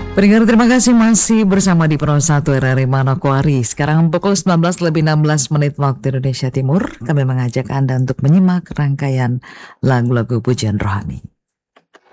Pendengar terima kasih masih bersama di Pro 1 RRI Manokwari. Sekarang pukul 19 lebih 16 menit waktu Indonesia Timur. Kami mengajak Anda untuk menyimak rangkaian lagu-lagu pujian rohani.